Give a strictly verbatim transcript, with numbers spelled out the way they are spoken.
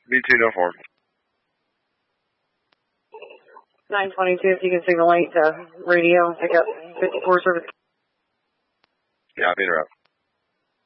B two, no form. nine twenty-two, if you can signal eight to radio, pick up fifty-four service. Yeah, I'll be in route.